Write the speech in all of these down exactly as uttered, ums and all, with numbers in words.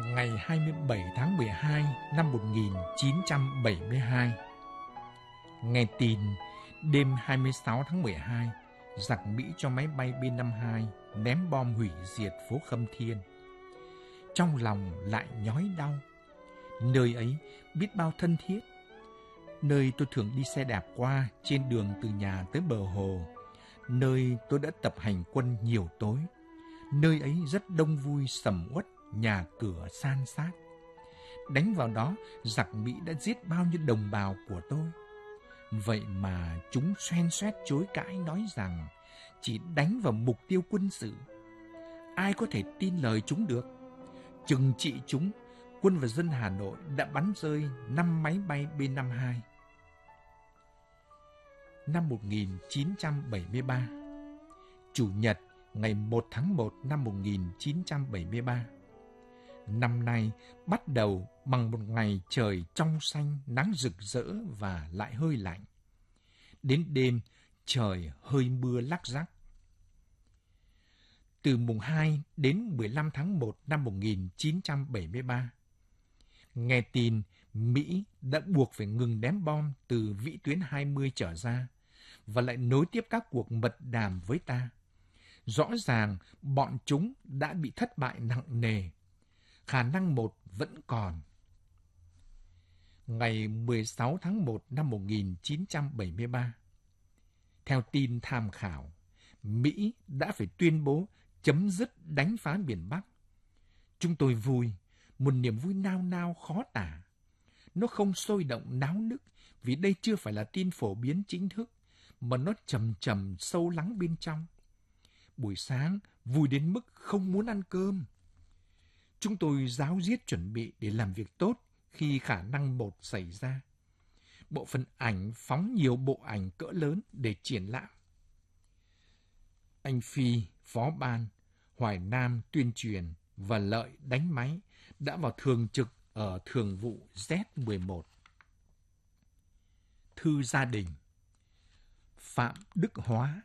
ngày hai mươi bảy tháng mười hai năm một nghìn chín trăm bảy mươi hai. Nghe tin, đêm hai mươi sáu tháng mười hai, giặc Mỹ cho máy bay B năm mươi hai ném bom hủy diệt phố Khâm Thiên. Trong lòng lại nhói đau. Nơi ấy biết bao thân thiết. Nơi tôi thường đi xe đạp qua trên đường từ nhà tới bờ hồ. Nơi tôi đã tập hành quân nhiều tối. Nơi ấy rất đông vui sầm uất, nhà cửa san sát. Đánh vào đó, giặc Mỹ đã giết bao nhiêu đồng bào của tôi. Vậy mà chúng xoen xoét chối cãi nói rằng chỉ đánh vào mục tiêu quân sự. Ai có thể tin lời chúng được? Trừng trị chúng, quân và dân Hà Nội đã bắn rơi năm máy bay B năm mươi hai. Năm một nghìn chín trăm bảy mươi ba, Chủ nhật ngày một tháng một năm một nghìn chín trăm bảy mươi ba. Năm nay bắt đầu bằng một ngày trời trong xanh, nắng rực rỡ và lại hơi lạnh. Đến đêm, trời hơi mưa lắc rắc. Từ mùng hai đến mười lăm tháng một năm một nghìn chín trăm bảy mươi ba, nghe tin Mỹ đã buộc phải ngừng ném bom từ vĩ tuyến hai mươi trở ra và lại nối tiếp các cuộc mật đàm với ta. Rõ ràng bọn chúng đã bị thất bại nặng nề. Khả năng một vẫn còn. Ngày mười sáu tháng một năm một nghìn chín trăm bảy mươi ba, theo tin tham khảo, Mỹ đã phải tuyên bố chấm dứt đánh phá miền Bắc. Chúng tôi vui, một niềm vui nao nao khó tả. Nó không sôi động náo nức vì đây chưa phải là tin phổ biến chính thức, mà nó trầm trầm sâu lắng bên trong. Buổi sáng, vui đến mức không muốn ăn cơm. Chúng tôi ráo riết chuẩn bị để làm việc tốt khi khả năng một xảy ra. Bộ phận ảnh phóng nhiều bộ ảnh cỡ lớn để triển lãm. Anh Phi, phó ban, Hoài Nam tuyên truyền và Lợi đánh máy đã vào thường trực ở thường vụ Z mười một. Thư gia đình. Phạm Đức Hóa.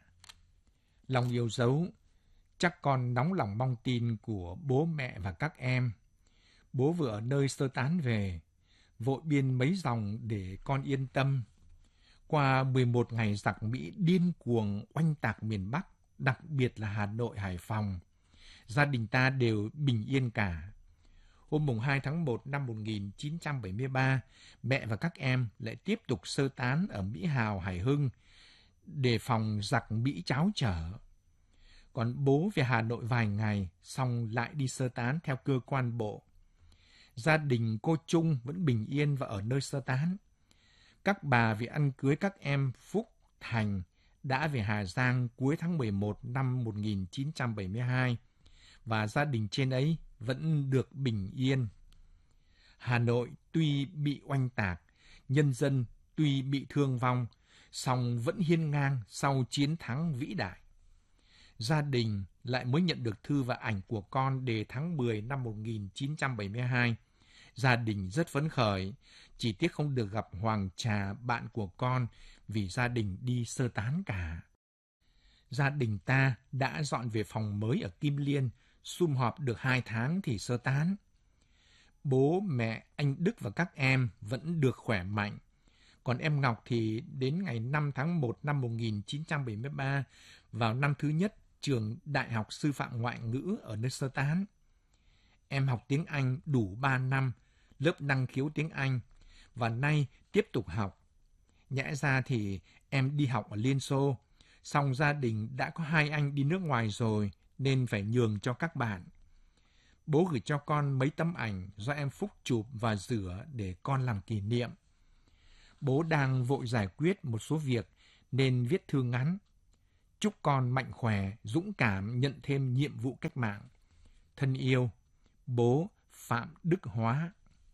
Lòng yêu dấu, chắc con nóng lòng mong tin của bố mẹ và các em. Bố vừa ở nơi sơ tán về, vội biên mấy dòng để con yên tâm. Qua mười một ngày giặc Mỹ điên cuồng oanh tạc miền Bắc, đặc biệt là Hà Nội, Hải Phòng, gia đình ta đều bình yên cả. Hôm mùng hai tháng một năm một nghìn chín trăm bảy mươi ba, mẹ và các em lại tiếp tục sơ tán ở Mỹ Hào, Hải Hưng, để phòng giặc Mỹ tráo trở. Còn bố về Hà Nội vài ngày, xong lại đi sơ tán theo cơ quan bộ. Gia đình cô Trung vẫn bình yên và ở nơi sơ tán. Các bà vì ăn cưới các em Phúc, Thành đã về Hà Giang cuối tháng mười một năm một nghìn chín trăm bảy mươi hai, và gia đình trên ấy vẫn được bình yên. Hà Nội tuy bị oanh tạc, nhân dân tuy bị thương vong, song vẫn hiên ngang sau chiến thắng vĩ đại. Gia đình lại mới nhận được thư và ảnh của con đề tháng mười năm một nghìn chín trăm bảy mươi hai. Gia đình rất phấn khởi, chỉ tiếc không được gặp Hoàng Trà, bạn của con, vì gia đình đi sơ tán cả. Gia đình ta đã dọn về phòng mới ở Kim Liên, sum họp được hai tháng thì sơ tán. Bố, mẹ, anh Đức và các em vẫn được khỏe mạnh. Còn em Ngọc thì đến ngày năm tháng một năm một nghìn chín trăm bảy mươi ba, vào năm thứ nhất trường Đại học Sư phạm Ngoại ngữ ở nơi sơ tán. Em học tiếng Anh đủ ba năm, lớp năng khiếu tiếng Anh, và nay tiếp tục học. Nhẽ ra thì em đi học ở Liên Xô, song gia đình đã có hai anh đi nước ngoài rồi, nên phải nhường cho các bạn. Bố gửi cho con mấy tấm ảnh do em Phúc chụp và rửa để con làm kỷ niệm. Bố đang vội giải quyết một số việc nên viết thư ngắn. Chúc con mạnh khỏe, dũng cảm nhận thêm nhiệm vụ cách mạng. Thân yêu, bố Phạm Đức Hóa.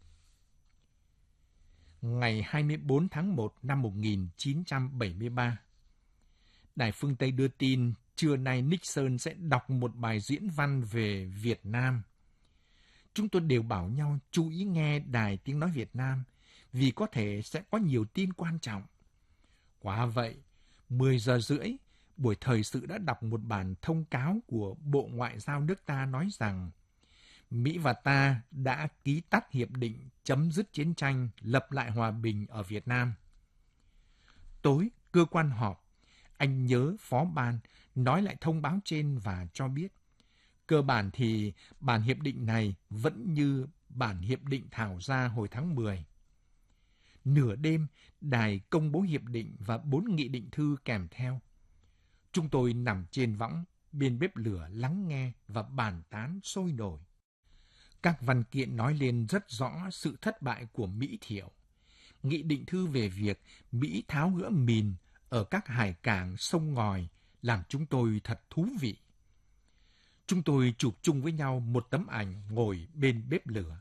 Ngày hai mươi bốn tháng một năm một nghìn chín trăm bảy mươi ba, Đài Phương Tây đưa tin trưa nay Nixon sẽ đọc một bài diễn văn về Việt Nam. Chúng tôi đều bảo nhau chú ý nghe Đài Tiếng Nói Việt Nam, vì có thể sẽ có nhiều tin quan trọng. Quả vậy, mười giờ rưỡi, buổi thời sự đã đọc một bản thông cáo của Bộ Ngoại giao nước ta nói rằng Mỹ và ta đã ký tắt hiệp định chấm dứt chiến tranh, lập lại hòa bình ở Việt Nam. Tối, cơ quan họp, anh nhớ phó ban nói lại thông báo trên và cho biết, cơ bản thì bản hiệp định này vẫn như bản hiệp định thảo ra hồi tháng mười. Nửa đêm, đài công bố hiệp định và bốn nghị định thư kèm theo. Chúng tôi nằm trên võng, bên bếp lửa lắng nghe và bàn tán sôi nổi. Các văn kiện nói lên rất rõ sự thất bại của Mỹ Thiệu. Nghị định thư về việc Mỹ tháo gỡ mìn ở các hải cảng sông ngòi làm chúng tôi thật thú vị. Chúng tôi chụp chung với nhau một tấm ảnh ngồi bên bếp lửa.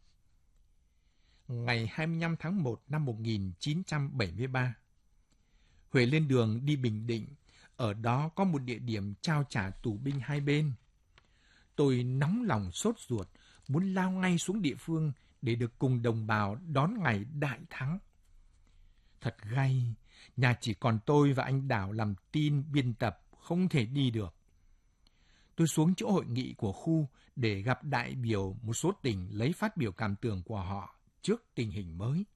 Ngày hai mươi lăm tháng một năm một nghìn chín trăm bảy mươi ba, Huệ lên đường đi Bình Định. Ở đó có một địa điểm trao trả tù binh hai bên. Tôi nóng lòng sốt ruột, muốn lao ngay xuống địa phương để được cùng đồng bào đón ngày đại thắng. Thật gay, nhà chỉ còn tôi và anh Đảo làm tin biên tập, không thể đi được. Tôi xuống chỗ hội nghị của khu để gặp đại biểu một số tỉnh lấy phát biểu cảm tưởng của họ trước tình hình mới.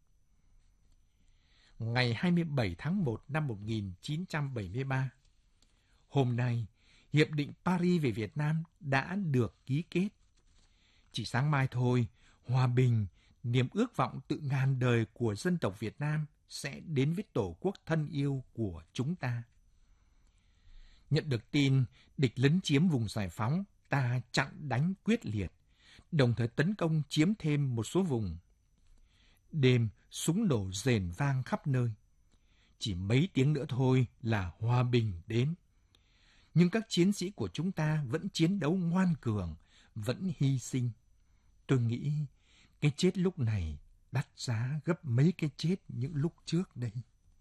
Ngày hai mươi bảy tháng một năm một nghìn chín trăm bảy mươi ba, hôm nay, Hiệp định Paris về Việt Nam đã được ký kết. Chỉ sáng mai thôi, hòa bình, niềm ước vọng tự ngàn đời của dân tộc Việt Nam sẽ đến với Tổ quốc thân yêu của chúng ta. Nhận được tin địch lấn chiếm vùng giải phóng, ta chặn đánh quyết liệt, đồng thời tấn công chiếm thêm một số vùng. Đêm, súng nổ rền vang khắp nơi. Chỉ mấy tiếng nữa thôi là hòa bình đến. Nhưng các chiến sĩ của chúng ta vẫn chiến đấu ngoan cường, vẫn hy sinh. Tôi nghĩ cái chết lúc này đắt giá gấp mấy cái chết những lúc trước đây.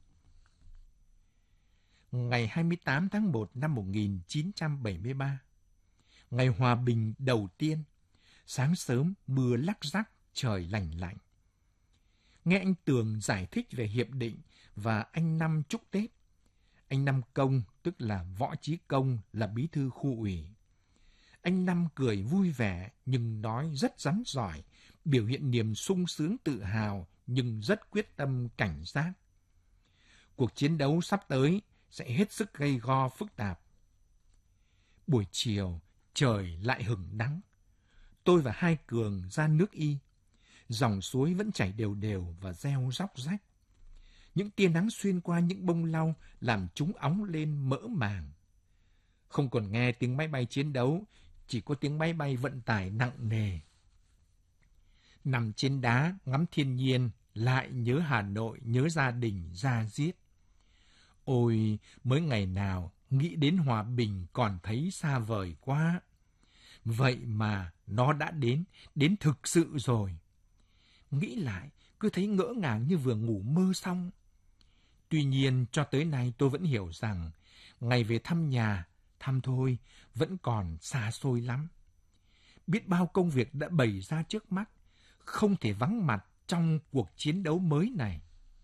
Ngày hai mươi tám tháng một năm một nghìn chín trăm bảy mươi ba, ngày hòa bình đầu tiên, sáng sớm mưa lắc rắc, trời lành lạnh. Nghe anh Tường giải thích về hiệp định và anh Năm chúc Tết. Anh Năm Công, tức là Võ Chí Công, là bí thư khu ủy. Anh Năm cười vui vẻ nhưng nói rất rắn giỏi, biểu hiện niềm sung sướng tự hào nhưng rất quyết tâm cảnh giác. Cuộc chiến đấu sắp tới sẽ hết sức gay go phức tạp. Buổi chiều, trời lại hửng nắng. Tôi và hai Cường ra nước Y. Dòng suối vẫn chảy đều đều và reo róc rách. Những tia nắng xuyên qua những bông lau làm chúng óng lên mỡ màng. Không còn nghe tiếng máy bay chiến đấu, chỉ có tiếng máy bay vận tải nặng nề. Nằm trên đá ngắm thiên nhiên, lại nhớ Hà Nội, nhớ gia đình, ra giết. Ôi, mới ngày nào nghĩ đến hòa bình còn thấy xa vời quá. Vậy mà nó đã đến, đến thực sự rồi. Nghĩ lại, cứ thấy ngỡ ngàng như vừa ngủ mơ xong. Tuy nhiên, cho tới nay tôi vẫn hiểu rằng, ngày về thăm nhà, thăm thôi, vẫn còn xa xôi lắm. Biết bao công việc đã bày ra trước mắt, không thể vắng mặt trong cuộc chiến đấu mới này.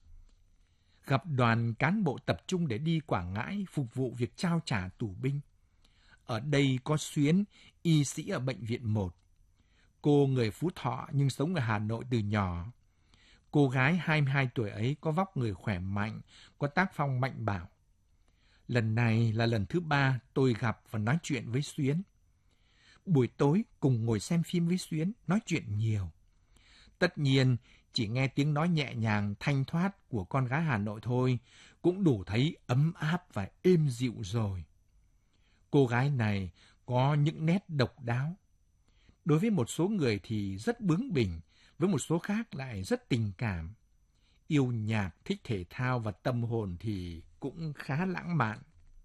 Gặp đoàn cán bộ tập trung để đi Quảng Ngãi phục vụ việc trao trả tù binh. Ở đây có Xuyến, y sĩ ở bệnh viện một. Cô người Phú Thọ nhưng sống ở Hà Nội từ nhỏ. Cô gái hai mươi hai tuổi ấy có vóc người khỏe mạnh, có tác phong mạnh bạo. Lần này là lần thứ ba tôi gặp và nói chuyện với Xuyến. Buổi tối cùng ngồi xem phim với Xuyến, nói chuyện nhiều. Tất nhiên, chỉ nghe tiếng nói nhẹ nhàng, thanh thoát của con gái Hà Nội thôi, cũng đủ thấy ấm áp và êm dịu rồi. Cô gái này có những nét độc đáo. Đối với một số người thì rất bướng bỉnh, với một số khác lại rất tình cảm. Yêu nhạc, thích thể thao và tâm hồn thì cũng khá lãng mạn.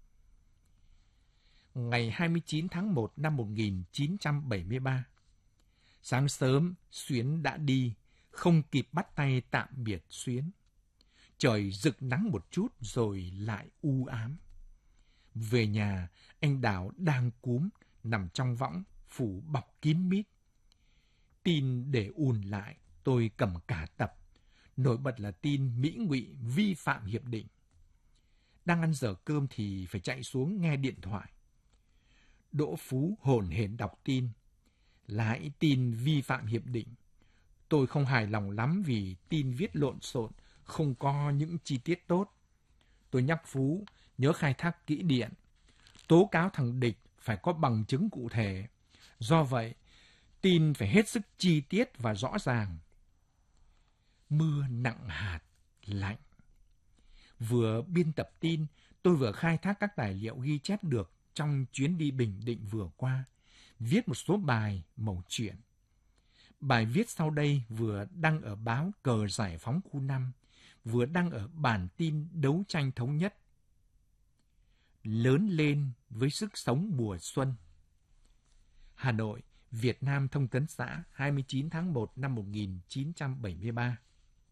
Ngày hai mươi chín tháng một năm một nghìn chín trăm bảy mươi ba, sáng sớm Xuyến đã đi, không kịp bắt tay tạm biệt Xuyến. Trời rực nắng một chút rồi lại u ám. Về nhà, anh Đảo đang cúm, nằm trong võng, phủ bọc kín mít. Tin để ùn lại, tôi cầm cả tập. Nổi bật là tin Mỹ Ngụy vi phạm hiệp định. Đang ăn giờ cơm thì phải chạy xuống nghe điện thoại. Đỗ Phú hổn hển đọc tin. lại tin vi phạm hiệp định. Tôi không hài lòng lắm vì tin viết lộn xộn, không có những chi tiết tốt. Tôi nhắc Phú nhớ khai thác kỹ điện, tố cáo thằng địch phải có bằng chứng cụ thể. Do vậy, tin phải hết sức chi tiết và rõ ràng. Mưa nặng hạt, lạnh. Vừa biên tập tin, tôi vừa khai thác các tài liệu ghi chép được trong chuyến đi Bình Định vừa qua, viết một số bài mẩu chuyện. Bài viết sau đây vừa đăng ở báo Cờ Giải phóng khu năm, vừa đăng ở bản tin Đấu tranh thống nhất. Lớn lên với sức sống mùa xuân. Hà Nội, Việt Nam Thông tấn xã, hai mươi chín tháng một năm một nghìn chín trăm bảy mươi ba.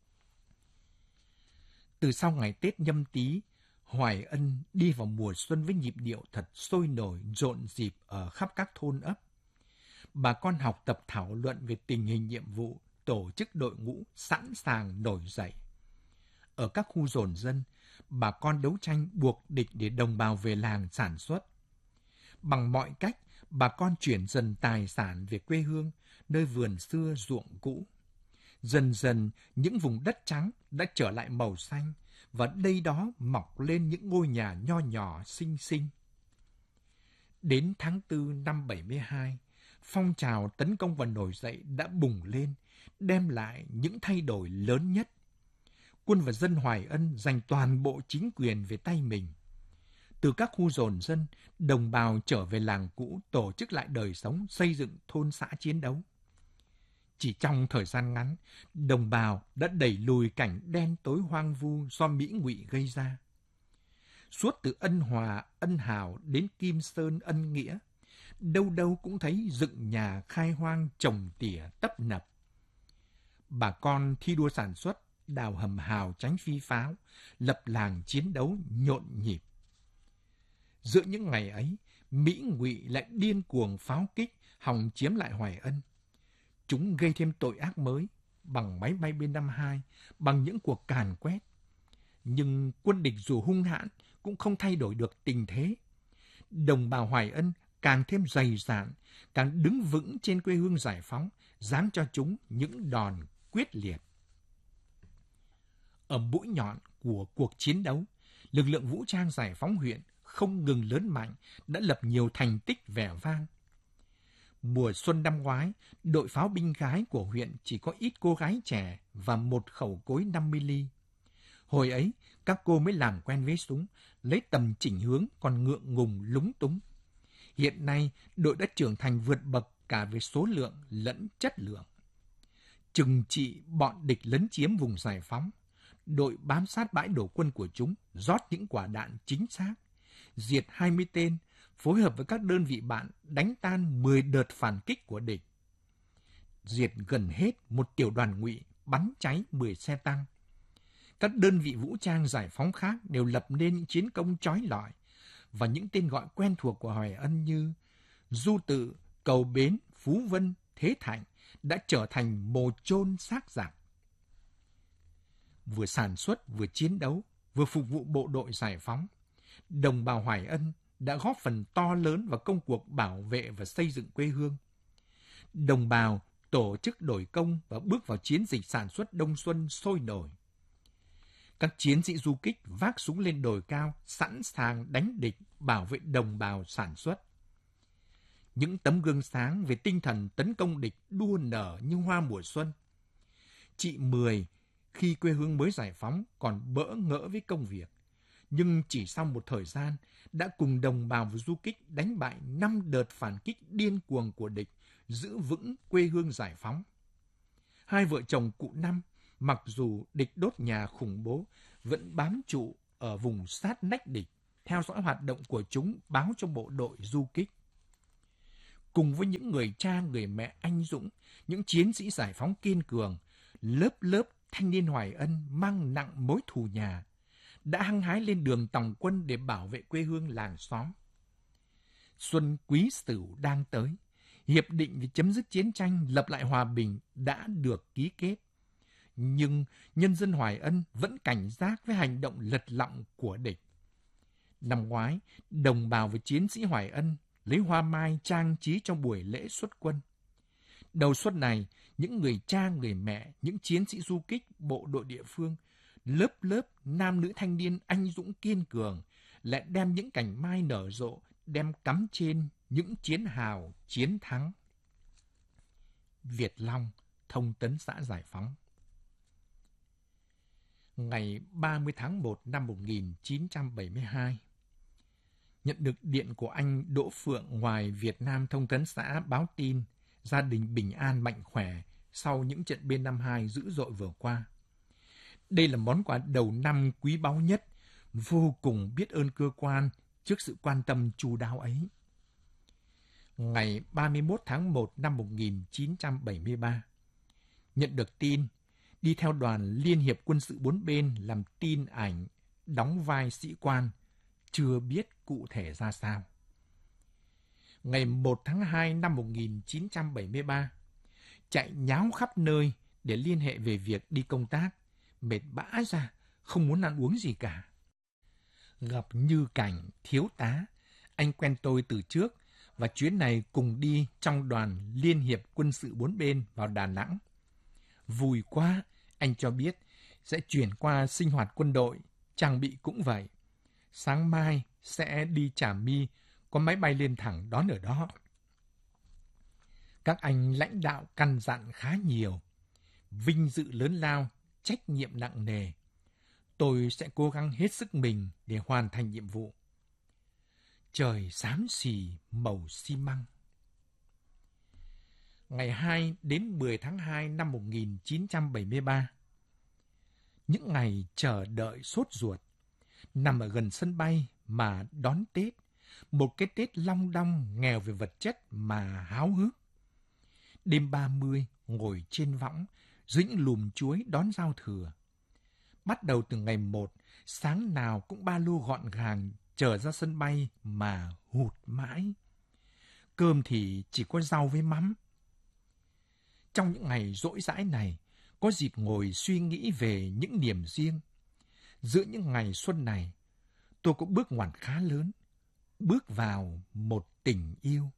Từ sau ngày Tết Nhâm Tý, Hoài Ân đi vào mùa xuân với nhịp điệu thật sôi nổi, rộn rịp ở khắp các thôn ấp. Bà con học tập thảo luận về tình hình nhiệm vụ, tổ chức đội ngũ sẵn sàng nổi dậy. Ở các khu dồn dân, bà con đấu tranh buộc địch để đồng bào về làng sản xuất. Bằng mọi cách, bà con chuyển dần tài sản về quê hương, nơi vườn xưa ruộng cũ. Dần dần, những vùng đất trắng đã trở lại màu xanh, và đây đó mọc lên những ngôi nhà nho nhỏ xinh xinh. Đến tháng tư năm bảy mươi hai, phong trào tấn công và nổi dậy đã bùng lên, đem lại những thay đổi lớn nhất. Quân và dân Hoài Ân giành toàn bộ chính quyền về tay mình. Từ các khu dồn dân, đồng bào trở về làng cũ tổ chức lại đời sống, xây dựng thôn xã chiến đấu. Chỉ trong thời gian ngắn, đồng bào đã đẩy lùi cảnh đen tối hoang vu do Mỹ Ngụy gây ra. Suốt từ Ân Hòa, Ân Hào đến Kim Sơn, Ân Nghĩa, đâu đâu cũng thấy dựng nhà khai hoang trồng tỉa tấp nập. Bà con thi đua sản xuất, đào hầm hào tránh phi pháo, lập làng chiến đấu nhộn nhịp. Giữa những ngày ấy, Mỹ Ngụy lại điên cuồng pháo kích, hòng chiếm lại Hoài Ân. Chúng gây thêm tội ác mới, bằng máy bay B năm mươi hai, bằng những cuộc càn quét. Nhưng quân địch dù hung hãn, cũng không thay đổi được tình thế. Đồng bào Hoài Ân càng thêm dày dạn, càng đứng vững trên quê hương giải phóng, giáng cho chúng những đòn quyết liệt. Ở mũi nhọn của cuộc chiến đấu, lực lượng vũ trang giải phóng huyện không ngừng lớn mạnh, đã lập nhiều thành tích vẻ vang. Mùa xuân năm ngoái, đội pháo binh gái của huyện chỉ có ít cô gái trẻ và một khẩu cối năm mi li. Hồi ấy, các cô mới làm quen với súng, lấy tầm chỉnh hướng còn ngượng ngùng lúng túng. Hiện nay, đội đã trưởng thành vượt bậc cả về số lượng lẫn chất lượng. Trừng trị bọn địch lấn chiếm vùng giải phóng, đội bám sát bãi đổ quân của chúng, rót những quả đạn chính xác, diệt hai mươi tên, phối hợp với các đơn vị bạn đánh tan mười đợt phản kích của địch. Diệt gần hết một tiểu đoàn Ngụy, bắn cháy mười xe tăng. Các đơn vị vũ trang giải phóng khác đều lập nên những chiến công chói lọi, và những tên gọi quen thuộc của Hoài Ân như Du Tự, Cầu Bến, Phú Vân, Thế Thạnh đã trở thành mồ chôn xác giặc. Vừa sản xuất, vừa chiến đấu, vừa phục vụ bộ đội giải phóng, đồng bào Hoài Ân đã góp phần to lớn vào công cuộc bảo vệ và xây dựng quê hương. Đồng bào tổ chức đổi công và bước vào chiến dịch sản xuất đông xuân sôi nổi. Các chiến sĩ du kích vác súng lên đồi cao, sẵn sàng đánh địch, bảo vệ đồng bào sản xuất. Những tấm gương sáng về tinh thần tấn công địch đua nở như hoa mùa xuân. Chị Mười, khi quê hương mới giải phóng, còn bỡ ngỡ với công việc. Nhưng chỉ sau một thời gian, đã cùng đồng bào và du kích đánh bại năm đợt phản kích điên cuồng của địch, giữ vững quê hương giải phóng. Hai vợ chồng cụ Năm, mặc dù địch đốt nhà khủng bố, vẫn bám trụ ở vùng sát nách địch, theo dõi hoạt động của chúng, báo cho bộ đội du kích. Cùng với những người cha, người mẹ anh dũng, những chiến sĩ giải phóng kiên cường, lớp lớp thanh niên Hoài Ân mang nặng mối thù nhà, đã hăng hái lên đường tòng quân để bảo vệ quê hương làng xóm. Xuân Quý Sửu đang tới, hiệp định về chấm dứt chiến tranh, lập lại hòa bình đã được ký kết. Nhưng nhân dân Hoài Ân vẫn cảnh giác với hành động lật lọng của địch. Năm ngoái, đồng bào và chiến sĩ Hoài Ân lấy hoa mai trang trí trong buổi lễ xuất quân. Đầu xuân này, những người cha, người mẹ, những chiến sĩ du kích, bộ đội địa phương, lớp lớp nam nữ thanh niên anh dũng kiên cường, lại đem những cành mai nở rộ, đem cắm trên những chiến hào chiến thắng. Việt Long, Thông Tấn xã Giải Phóng. Ngày ba mươi tháng một năm một nghìn chín trăm bảy mươi hai, nhận được điện của anh Đỗ Phượng ngoài Việt Nam Thông Tấn xã báo tin gia đình bình an mạnh khỏe sau những trận B năm mươi hai dữ dội vừa qua. Đây là món quà đầu năm quý báu nhất, vô cùng biết ơn cơ quan trước sự quan tâm chu đáo ấy. Ngày ba mươi mốt tháng một năm một nghìn chín trăm bảy mươi ba, nhận được tin, đi theo đoàn Liên hiệp quân sự bốn bên làm tin ảnh, đóng vai sĩ quan, chưa biết cụ thể ra sao. Ngày một tháng hai năm một nghìn chín trăm bảy mươi ba, chạy nháo khắp nơi để liên hệ về việc đi công tác, mệt bã ra, không muốn ăn uống gì cả. Gặp Như Cảnh, thiếu tá, anh quen tôi từ trước, và chuyến này cùng đi trong đoàn Liên hiệp quân sự bốn bên vào Đà Nẵng. Vui quá, anh cho biết sẽ chuyển qua sinh hoạt quân đội, trang bị cũng vậy. Sáng mai sẽ đi Trà My, có máy bay lên thẳng đón ở đó. Các anh lãnh đạo căn dặn khá nhiều, vinh dự lớn lao, trách nhiệm nặng nề. Tôi sẽ cố gắng hết sức mình để hoàn thành nhiệm vụ. Trời xám xì màu xi măng. Ngày hai đến mười tháng hai năm một nghìn chín trăm bảy mươi ba, những ngày chờ đợi sốt ruột, nằm ở gần sân bay mà đón Tết, một cái Tết long đong nghèo về vật chất mà háo hức. Đêm ba mươi, ngồi trên võng, dưới những lùm chuối đón giao thừa. Bắt đầu từ ngày một, sáng nào cũng ba lô gọn gàng, chờ ra sân bay mà hụt mãi. Cơm thì chỉ có rau với mắm. Trong những ngày rỗi rãi này, có dịp ngồi suy nghĩ về những niềm riêng. Giữa những ngày xuân này, tôi cũng bước ngoặt khá lớn, bước vào một tình yêu.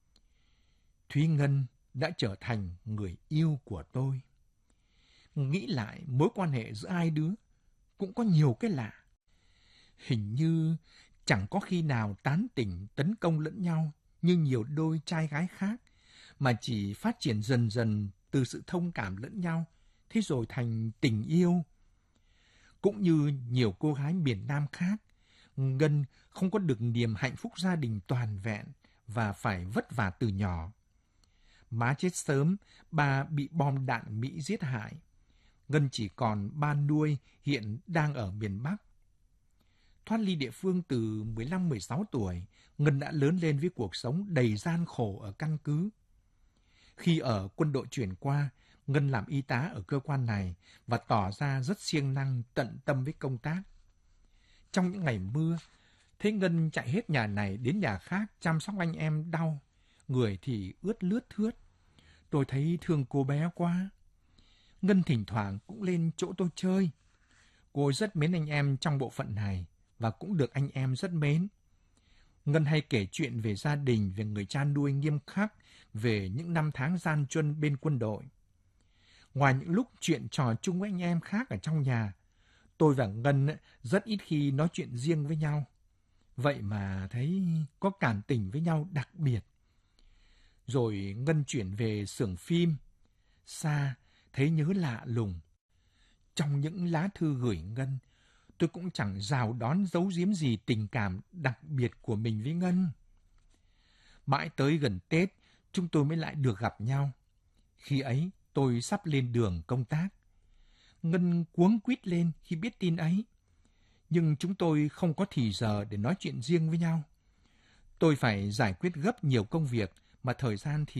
Thúy Ngân đã trở thành người yêu của tôi. Nghĩ lại mối quan hệ giữa hai đứa cũng có nhiều cái lạ. Hình như chẳng có khi nào tán tỉnh tấn công lẫn nhau như nhiều đôi trai gái khác, mà chỉ phát triển dần dần từ sự thông cảm lẫn nhau, thế rồi thành tình yêu. Cũng như nhiều cô gái miền Nam khác, Ngân không có được niềm hạnh phúc gia đình toàn vẹn và phải vất vả từ nhỏ. Má chết sớm, ba bị bom đạn Mỹ giết hại. Ngân chỉ còn ba nuôi hiện đang ở miền Bắc. Thoát ly địa phương từ mười lăm mười sáu tuổi, Ngân đã lớn lên với cuộc sống đầy gian khổ ở căn cứ. Khi ở quân đội chuyển qua, Ngân làm y tá ở cơ quan này và tỏ ra rất siêng năng, tận tâm với công tác. Trong những ngày mưa, thấy Ngân chạy hết nhà này đến nhà khác chăm sóc anh em đau, người thì ướt lướt thướt. Tôi thấy thương cô bé quá. Ngân thỉnh thoảng cũng lên chỗ tôi chơi. Cô rất mến anh em trong bộ phận này và cũng được anh em rất mến. Ngân hay kể chuyện về gia đình, về người cha nuôi nghiêm khắc, về những năm tháng gian truân bên quân đội. Ngoài những lúc chuyện trò chung với anh em khác ở trong nhà, tôi và Ngân rất ít khi nói chuyện riêng với nhau. Vậy mà thấy có cảm tình với nhau đặc biệt. Rồi Ngân chuyển về xưởng phim. Xa, thấy nhớ lạ lùng. Trong những lá thư gửi Ngân, tôi cũng chẳng rào đón giấu giếm gì tình cảm đặc biệt của mình với Ngân. Mãi tới gần Tết, chúng tôi mới lại được gặp nhau. Khi ấy, tôi sắp lên đường công tác. Ngân cuống quýt lên khi biết tin ấy. Nhưng chúng tôi không có thì giờ để nói chuyện riêng với nhau. Tôi phải giải quyết gấp nhiều công việc mà thời gian thì